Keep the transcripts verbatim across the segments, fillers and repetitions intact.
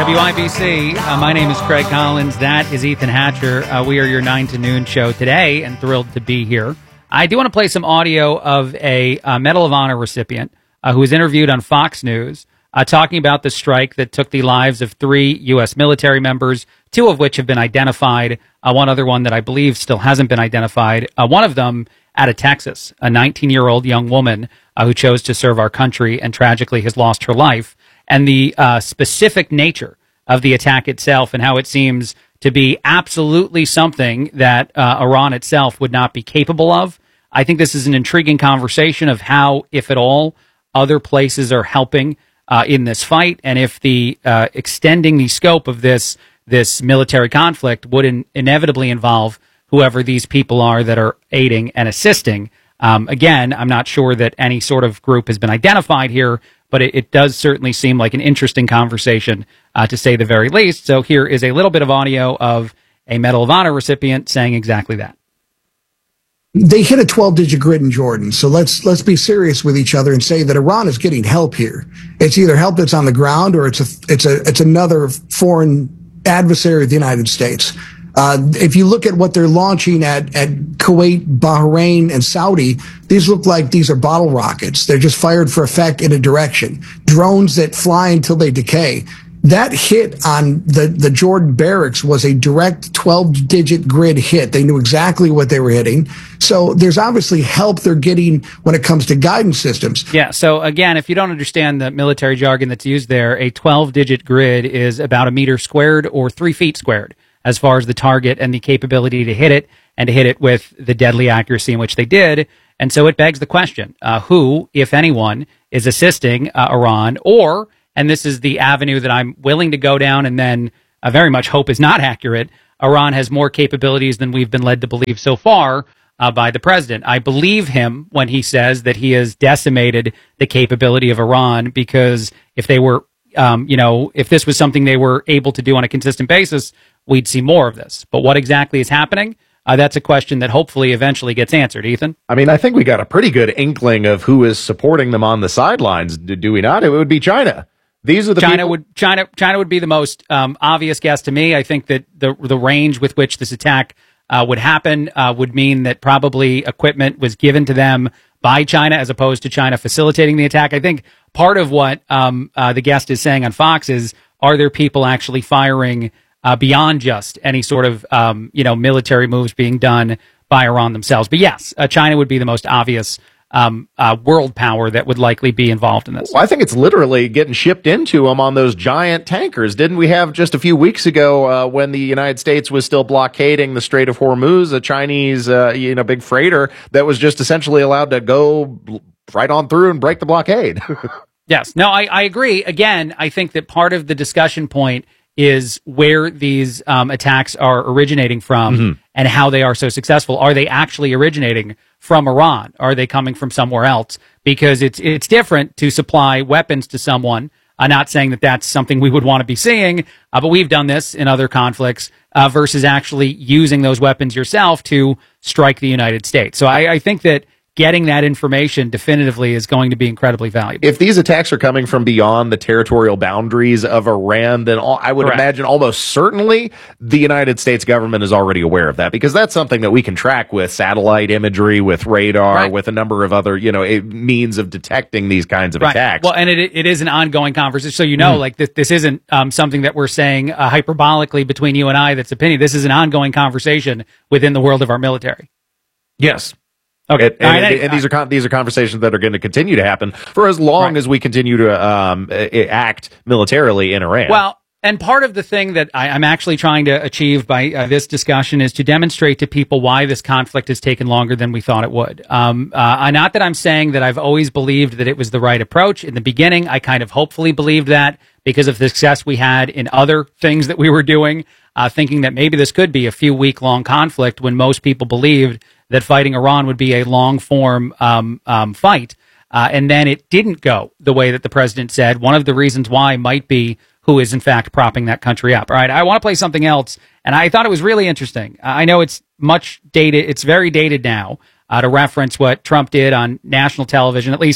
W I B C. Uh, my name is Craig Collins. That is Ethan Hatcher. Uh, we are your nine to noon show today, and thrilled to be here. I do want to play some audio of a uh, Medal of Honor recipient uh, who was interviewed on Fox News uh, talking about the strike that took the lives of three U S military members, two of which have been identified, uh, one other one that I believe still hasn't been identified. Uh, one of them out of Texas, a nineteen-year-old young woman uh, who chose to serve our country and tragically has lost her life. And the uh, specific nature of the attack itself and how it seems to be absolutely something that uh, Iran itself would not be capable of. I think this is an intriguing conversation of how, if at all, other places are helping uh, in this fight, and if the uh, extending the scope of this this military conflict would in, inevitably involve whoever these people are that are aiding and assisting. Um, again, I'm not sure that any sort of group has been identified here, but it, it does certainly seem like an interesting conversation, uh, to say the very least. So here is a little bit of audio of a Medal of Honor recipient saying exactly that. They hit a twelve-digit grid in Jordan, so let's let's be serious with each other and say that Iran is getting help here. It's either help that's on the ground or it's a it's a it's another foreign adversary of the United States. Uh, if you look at what they're launching at, at Kuwait, Bahrain, and Saudi, these look like these are bottle rockets. They're just fired for effect in a direction. Drones that fly until they decay. That hit on the, the Jordan barracks was a direct twelve-digit grid hit. They knew exactly what they were hitting. So there's obviously help they're getting when it comes to guidance systems. Yeah, so again, if you don't understand the military jargon that's used there, a twelve-digit grid is about a meter squared or three feet squared, as far as the target and the capability to hit it, and to hit it with the deadly accuracy in which they did. And so it begs the question, uh, who, if anyone, is assisting uh, Iran, or, and this is the avenue that I'm willing to go down and then I very much hope is not accurate, Iran has more capabilities than we've been led to believe so far uh, by the president. I believe him when he says that he has decimated the capability of Iran, because if they were, um, you know, if this was something they were able to do on a consistent basis, we'd see more of this. But what exactly is happening? Uh, that's a question that hopefully eventually gets answered. Ethan? I mean, I think we got a pretty good inkling of who is supporting them on the sidelines. Do we not? It would be China. These are the China people- would China China would be the most um, obvious guess to me. I think that the the range with which this attack uh, would happen uh, would mean that probably equipment was given to them by China as opposed to China facilitating the attack. I think part of what um, uh, the guest is saying on Fox is, are there people actually firing Uh, beyond just any sort of, um, you know, military moves being done by Iran themselves? But yes, uh, China would be the most obvious um, uh, world power that would likely be involved in this. Well, I think it's literally getting shipped into them on those giant tankers. Didn't we have just a few weeks ago uh, when the United States was still blockading the Strait of Hormuz, a Chinese, uh, you know, big freighter that was just essentially allowed to go right on through and break the blockade? Yes. No, I, I agree. Again, I think that part of the discussion point is where these um, attacks are originating from, mm-hmm. and how they are so successful. Are they actually originating from Iran? Are they coming from somewhere else? Because it's it's different to supply weapons to someone. I'm not saying that that's something we would want to be seeing, uh, but we've done this in other conflicts, uh, versus actually using those weapons yourself to strike the United States. So I, I think that getting that information definitively is going to be incredibly valuable. If these attacks are coming from beyond the territorial boundaries of Iran, then all, I would Correct. imagine almost certainly the United States government is already aware of that, because that's something that we can track with satellite imagery, with radar, right. with a number of other, you know, a, means of detecting these kinds of right. attacks. Well, and it it is an ongoing conversation. So, you know, mm. like this, this isn't um, something that we're saying uh, hyperbolically between you and I that's opinion. This is an ongoing conversation within the world of our military. Yes. Okay, and, and, and, and these are con- these are conversations that are going to continue to happen for as long right. as we continue to um, act militarily in Iran. Well, and part of the thing that I, I'm actually trying to achieve by uh, this discussion is to demonstrate to people why this conflict has taken longer than we thought it would. Um, uh, not that I'm saying that I've always believed that it was the right approach. In the beginning, I kind of hopefully believed that because of the success we had in other things that we were doing, uh, thinking that maybe this could be a few week-long conflict when most people believed that fighting Iran would be a long-form um, um, fight. Uh, and then it didn't go the way that the president said. One of the reasons why might be who is, in fact, propping that country up. All right, I want to play something else, and I thought it was really interesting. I know it's much dated. It's very dated now uh, to reference what Trump did on national television, at least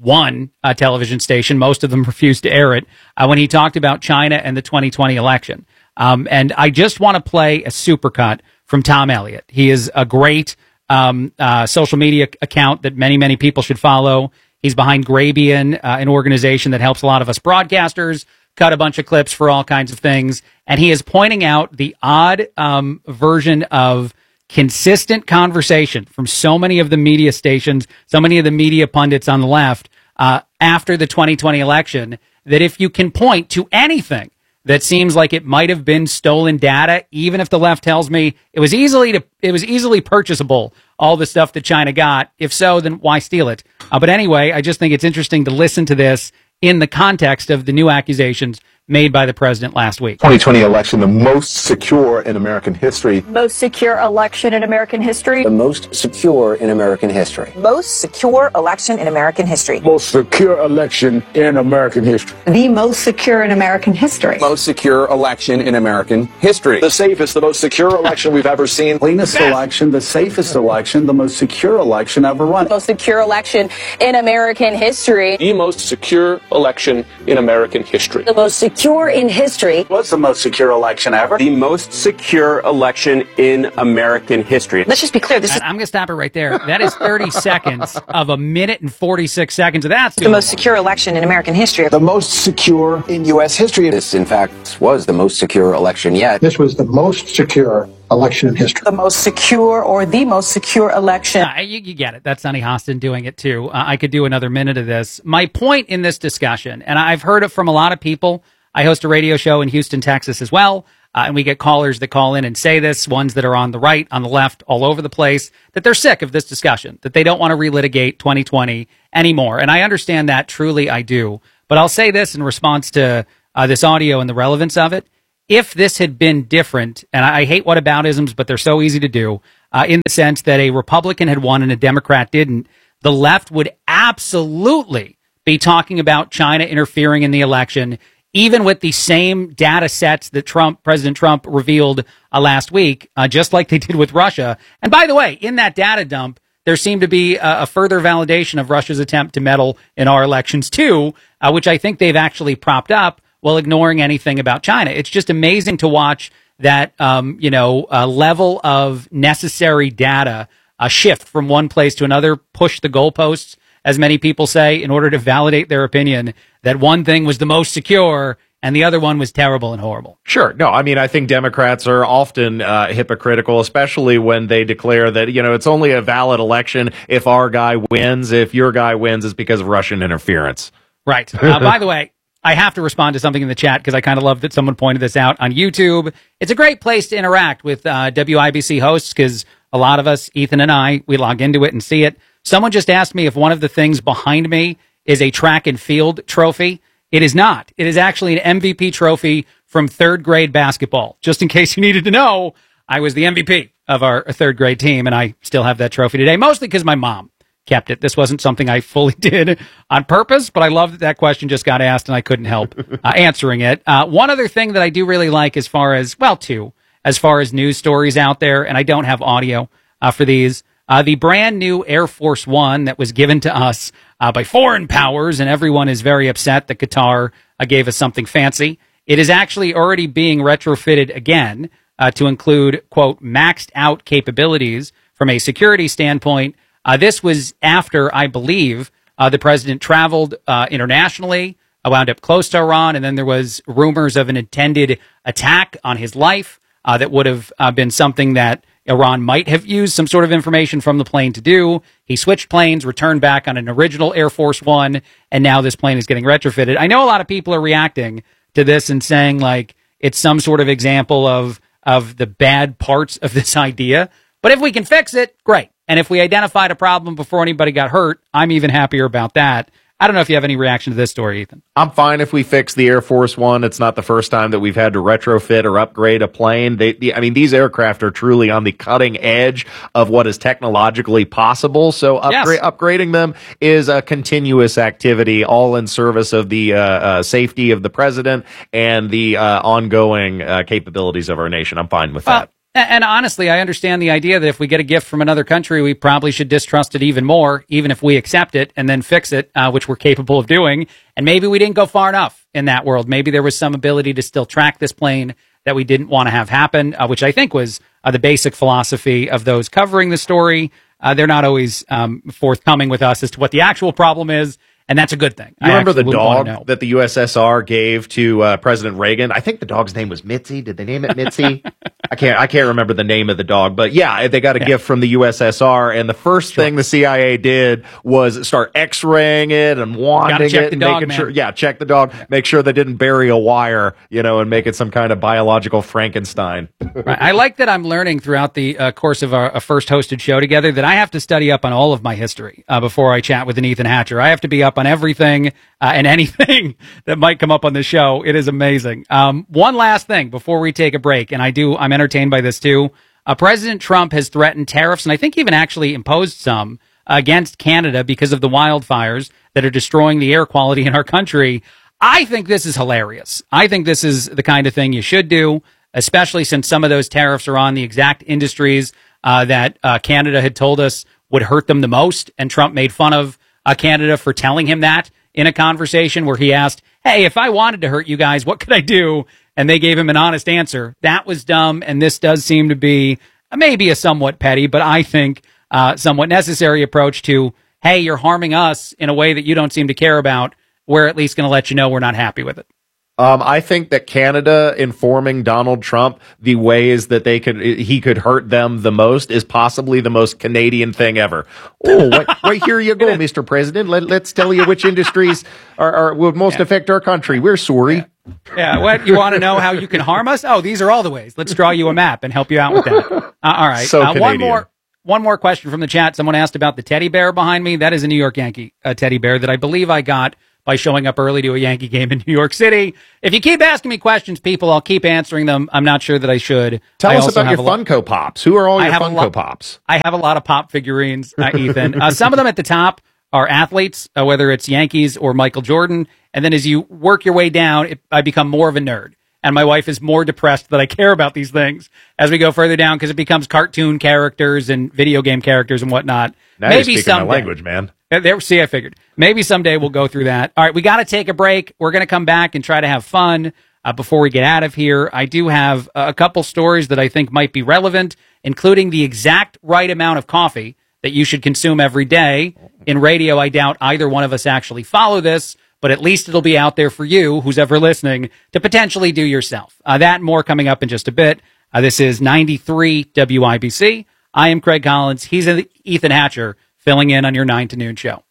one uh, television station. Most of them refused to air it uh, when he talked about China and the twenty twenty election. Um, and I just want to play a supercut from Tom Elliott. He is a great um, uh, social media account that many, many people should follow. He's behind Grabian, uh, an organization that helps a lot of us broadcasters cut a bunch of clips for all kinds of things. And he is pointing out the odd um, version of consistent conversation from so many of the media stations, so many of the media pundits on the left uh, after the twenty twenty election, that if you can point to anything that seems like it might have been stolen data, even if the left tells me it was easily to it was easily purchasable, all the stuff that China got, if so, then why steal it? Uh, but anyway, I just think it's interesting to listen to this in the context of the new accusations made by the president last week. twenty twenty election, the most secure in American history. Most secure election in American history. The most secure in American history. Most secure election in American history. Most secure election in American history. The most secure in American history. Most secure election in American history. The safest, the most secure election we've ever seen. Cleanest election, the safest election, the most secure election ever run. Most secure election in American history. The most secure election in American history. The most secure in history. What's the most secure election ever? The most secure election in American history. Let's just be clear. This is I'm going to stop it right there. That is thirty seconds of a minute and forty-six seconds. That's the most secure election in American history. The most secure in U S history. This, in fact, was the most secure election yet. This was the most secure election in history. The most secure or the most secure election. Uh, you, you get it. That's Sonny Hostin doing it too. Uh, I could do another minute of this. My point in this discussion, and I've heard it from a lot of people. I host a radio show in Houston, Texas as well, uh, and we get callers that call in and say this, ones that are on the right, on the left, all over the place, that they're sick of this discussion, that they don't want to relitigate twenty twenty anymore. And I understand that, truly I do. But I'll say this in response to uh, this audio and the relevance of it. If this had been different, and I hate whataboutisms, but they're so easy to do, uh, in the sense that a Republican had won and a Democrat didn't, the left would absolutely be talking about China interfering in the election, even with the same data sets that Trump, President Trump revealed uh, last week, uh, just like they did with Russia. And by the way, in that data dump, there seemed to be a, a further validation of Russia's attempt to meddle in our elections too, uh, which I think they've actually propped up while ignoring anything about China. It's just amazing to watch that, um, you know, uh, level of necessary data uh, shift from one place to another, push the goalposts, as many people say, in order to validate their opinion that one thing was the most secure and the other one was terrible and horrible. Sure. No, I mean, I think Democrats are often uh, hypocritical, especially when they declare that, you know, it's only a valid election if our guy wins. If your guy wins, it's because of Russian interference. Right. Uh, by the way, I have to respond to something in the chat because I kind of love that someone pointed this out on YouTube. It's a great place to interact with uh, W I B C hosts because a lot of us, Ethan and I, we log into it and see it. Someone just asked me if one of the things behind me is a track and field trophy. It is not. It is actually an M V P trophy from third grade basketball. Just in case you needed to know, I was the M V P of our third grade team, and I still have that trophy today, mostly because my mom kept it. This wasn't something I fully did on purpose, but I love that that question just got asked, and I couldn't help uh, answering it. Uh, one other thing that I do really like as far as, well, two, as far as news stories out there, and I don't have audio uh, for these, Uh, the brand new Air Force One that was given to us uh, by foreign powers, and everyone is very upset that Qatar uh, gave us something fancy. It is actually already being retrofitted again uh, to include, quote, maxed out capabilities from a security standpoint. Uh, this was after, I believe, uh, the president traveled uh, internationally, uh, wound up close to Iran, and then there was rumors of an intended attack on his life uh, that would have uh, been something that Iran might have used some sort of information from the plane to do. He switched planes, returned back on an original Air Force One, and now this plane is getting retrofitted. I know a lot of people are reacting to this and saying, like, it's some sort of example of, of the bad parts of this idea. But if we can fix it, great. And if we identified a problem before anybody got hurt, I'm even happier about that. I don't know if you have any reaction to this story, Ethan. I'm fine if we fix the Air Force One. It's not the first time that we've had to retrofit or upgrade a plane. They, the, I mean, these aircraft are truly on the cutting edge of what is technologically possible. So upgra- yes. upgrading them is a continuous activity, all in service of the uh, uh, safety of the president and the uh, ongoing uh, capabilities of our nation. I'm fine with well, that. And honestly, I understand the idea that if we get a gift from another country, we probably should distrust it even more, even if we accept it and then fix it, uh, which we're capable of doing. And maybe we didn't go far enough in that world. Maybe there was some ability to still track this plane that we didn't want to have happen, uh, which I think was uh, the basic philosophy of those covering the story. Uh, they're not always um, forthcoming with us as to what the actual problem is. And that's a good thing. You I remember the dog that the U S S R gave to uh, President Reagan? I think the dog's name was Mitzi. Did they name it Mitzi? I can't. I can't remember the name of the dog, but yeah, they got a yeah. gift from the U S S R, and the first sure. thing the C I A did was start X-raying it and wanding it, and dog, making man. sure. Yeah, check the dog, yeah. make sure they didn't bury a wire, you know, and make it some kind of biological Frankenstein. Right. I like that I'm learning throughout the uh, course of our, our first hosted show together that I have to study up on all of my history uh, before I chat with an Ethan Hatcher. I have to be up on everything uh, and anything that might come up on the show. It is amazing. Um, one last thing before we take a break, and I do, I'm entertained by this too. Uh, President Trump has threatened tariffs, and I think even actually imposed some against Canada because of the wildfires that are destroying the air quality in our country. I think this is hilarious. I think this is the kind of thing you should do, especially since some of those tariffs are on the exact industries uh, that uh, Canada had told us would hurt them the most, and Trump made fun of uh, Canada for telling him that in a conversation where he asked, hey, if I wanted to hurt you guys, what could I do? And they gave him an honest answer. That was dumb, and this does seem to be maybe a somewhat petty, but I think uh, somewhat necessary approach to, hey, you're harming us in a way that you don't seem to care about. We're at least going to let you know we're not happy with it. Um, I think that Canada informing Donald Trump the ways that they could he could hurt them the most is possibly the most Canadian thing ever. Oh, wait, wait here you go, Mister President. Let, let's tell you which industries are, are would most yeah. affect our country. We're sorry. Yeah. yeah, what you want to know how you can harm us? Oh, these are all the ways. Let's draw you a map and help you out with that. Uh, all right. So uh, one more. One more question from the chat. Someone asked about the teddy bear behind me. That is a New York Yankee uh, teddy bear that I believe I got by showing up early to a Yankee game in New York City. If you keep asking me questions, people, I'll keep answering them. I'm not sure that I should. Tell I us about your Funko lo- Pops. Who are all your Funko lo- Pops? I have a lot of pop figurines, uh, Ethan. Uh, some of them at the top are athletes, uh, whether it's Yankees or Michael Jordan. And then as you work your way down, it, I become more of a nerd. And my wife is more depressed that I care about these things as we go further down because it becomes cartoon characters and video game characters and whatnot. Now Maybe you're speaking my language, man. There, see, I figured. Maybe someday we'll go through that. All right, we got to take a break. We're going to come back and try to have fun uh, before we get out of here. I do have a couple stories that I think might be relevant, including the exact right amount of coffee that you should consume every day. In radio, I doubt either one of us actually follow this, but at least it'll be out there for you, who's ever listening, to potentially do yourself. Uh, that and more coming up in just a bit. Uh, this is ninety-three W I B C. I am Craig Collins. He's Ethan Hatcher, filling in on your nine to noon show.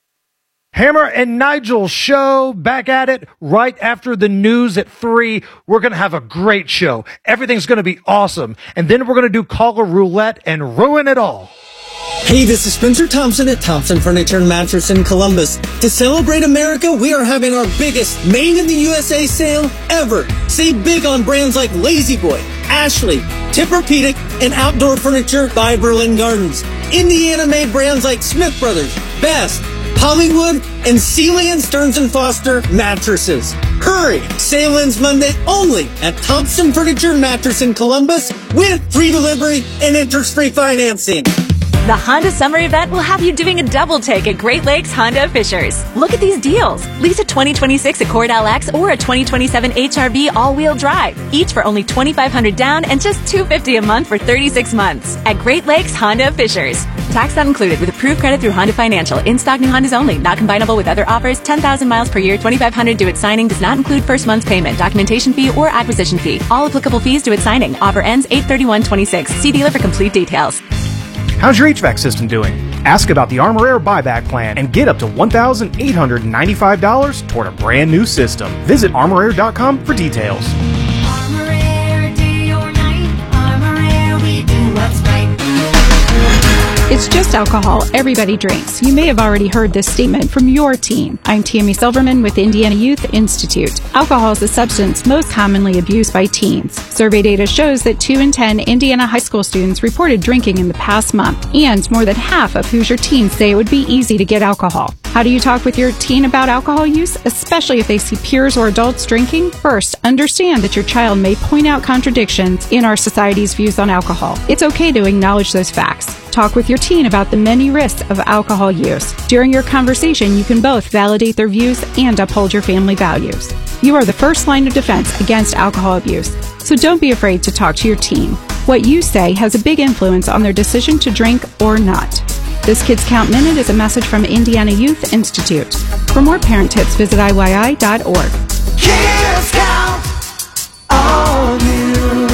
Hammer and Nigel show, back at it right after the news at three. We're going to have a great show. Everything's going to be awesome. And then we're going to do caller roulette and ruin it all. Hey, this is Spencer Thompson at Thompson Furniture and Mattress in Columbus. To celebrate America, we are having our biggest Made in the U S A sale ever. Save big on brands like Lazy Boy, Ashley, Tempur-Pedic, and outdoor furniture by Berlin Gardens. Indiana-made brands like Smith Brothers, Best, Hollywood, and Sealy and Stearns and Foster mattresses. Hurry! Sale ends Monday only at Thompson Furniture and Mattress in Columbus with free delivery and interest-free financing. The Honda Summer Event will have you doing a double take at Great Lakes Honda Fishers. Look at these deals. Lease a twenty twenty-six Accord L X or a twenty twenty-seven H R V all-wheel drive, each for only twenty-five hundred dollars down and just two hundred fifty dollars a month for thirty-six months at Great Lakes Honda Fishers. Tax not included with approved credit through Honda Financial. In-stock new Hondas only. Not combinable with other offers. ten thousand miles per year. twenty-five hundred dollars due at signing. Does not include first month's payment, documentation fee, or acquisition fee. All applicable fees due at signing. Offer ends eight thirty-one twenty-six. See dealer for complete details. How's your H V A C system doing? Ask about the Armor Air buyback plan and get up to one thousand eight hundred ninety-five dollars toward a brand new system. Visit armor air dot com for details. Armor Air, day or night. Armor Air, we do what's right. It's just alcohol. Everybody drinks. You may have already heard this statement from your teen. I'm Tammy Silverman with Indiana Youth Institute. Alcohol is the substance most commonly abused by teens. Survey data shows that two in ten Indiana high school students reported drinking in the past month, and more than half of Hoosier teens say it would be easy to get alcohol. How do you talk with your teen about alcohol use, especially if they see peers or adults drinking? First, understand that your child may point out contradictions in our society's views on alcohol. It's okay to acknowledge those facts. Talk with your teen about the many risks of alcohol use. During your conversation, you can both validate their views and uphold your family values. You are the first line of defense against alcohol abuse, so don't be afraid to talk to your teen. What you say has a big influence on their decision to drink or not. This Kids Count Minute is a message from Indiana Youth Institute. For more parent tips, visit I Y I dot org. Kids count on you.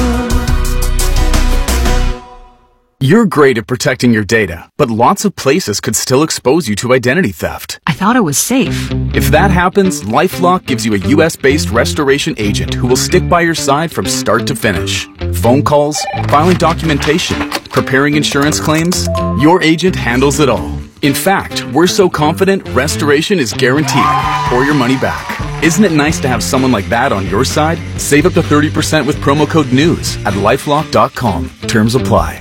You're great at protecting your data, but lots of places could still expose you to identity theft. I thought it was safe. If that happens, LifeLock gives you a U S-based restoration agent who will stick by your side from start to finish. Phone calls, filing documentation, preparing insurance claims, your agent handles it all. In fact, we're so confident restoration is guaranteed or your money back. Isn't it nice to have someone like that on your side? Save up to thirty percent with promo code NEWS at lifelock dot com. Terms apply.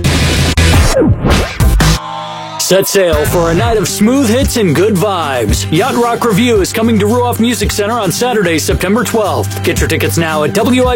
Set sail for a night of smooth hits and good vibes. Yacht Rock Review is coming to Ruoff Music Center on Saturday, September twelfth. Get your tickets now at W I